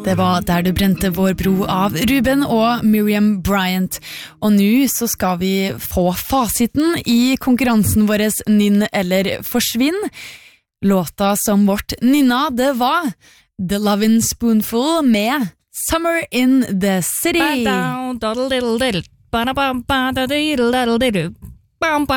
Det var Der du brente vår bro av Ruben og Miriam Bryant. Og nå så skal vi få fasiten i konkurransen vår Ninn eller forsvinn. Låta som vårt nynna, det var The Lovin' Spoonful med Summer in the City. Og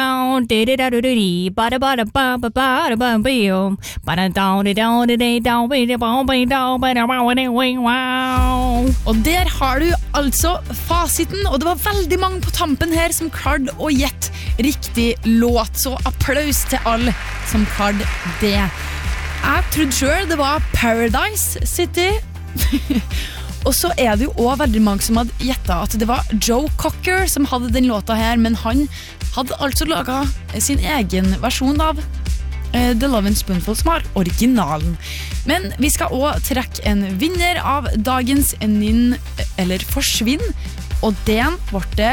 der har du altså fasiten, og det var veldig mange på tampen her som klarte å gjette riktig låt, så applaus til alle som klarte det. Jeg trodde selv det var Paradise City. Og så det jo også veldig mange som hadde gjettet at det var Joe Cocker som hadde den låta her, men han hadde altså laget sin egen versjon av The Lovin' Spoonful, som var originalen. Men vi skal også trekke en vinner av dagens Ninn eller forsvinn, og den ble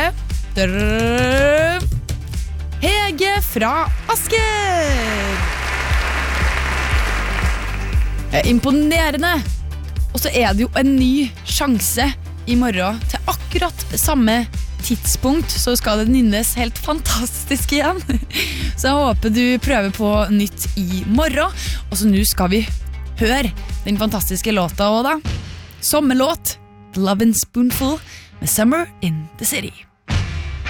Hege fra Asker. Imponerende. Og så det jo en ny sjanse i morgen til akkurat samme tidspunkt, så skal det nynnes helt fantastisk igjen. Så jeg håper du prøver på nytt i morgen. Og så nå skal vi høre den fantastiske låta også da. Sommerlåt, The Lovin' Spoonful med Summer in the City.